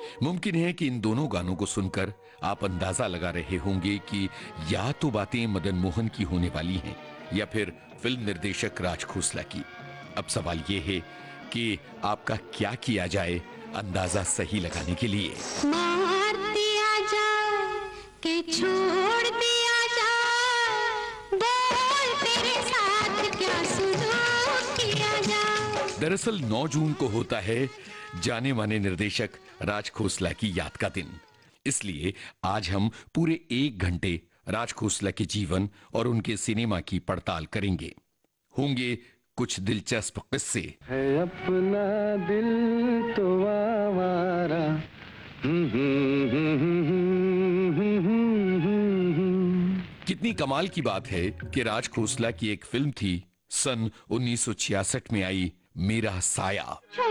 मुमकिन है कि इन दोनों गानों को सुनकर आप अंदाजा लगा रहे होंगे कि या तो बातें मदन मोहन की होने वाली हैं या फिर फिल्म निर्देशक राज खोसला की। अब सवाल यह है कि आपका क्या किया जाए अंदाजा सही लगाने के लिए। मार दिया जाए कि छोड़ दिया जाए, बोल तेरे साथ क्या सुलूक किया जाए। दरअसल 9 जून को होता है जाने माने निर्देशक राज खोसला की याद का दिन। इसलिए आज हम पूरे 1 घंटे राज खोसला के जीवन और उनके सिनेमा की पड़ताल करेंगे। होंगे कुछ दिलचस्प किस्से। है अपना दिल तो आवारा। कितनी कमाल की बात है कि राज खोसला की एक फिल्म थी सन 1966 में आई मेरा साया।